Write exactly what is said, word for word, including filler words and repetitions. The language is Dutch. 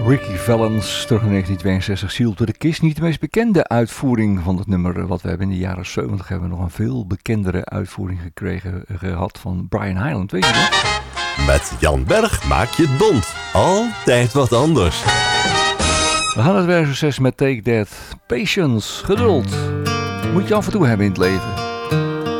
Ricky Valens, terug in negentien tweeënzestig, Seal to the Kiss. Niet de meest bekende uitvoering van het nummer wat we hebben in de jaren zeventig. Hebben we nog een veel bekendere uitvoering gekregen, gehad van Brian Hyland, weet je dat? Met Jan Berg maak je het bond. Altijd wat anders. We gaan het weer succes met Take That. Patience, geduld. Moet je af en toe hebben in het leven.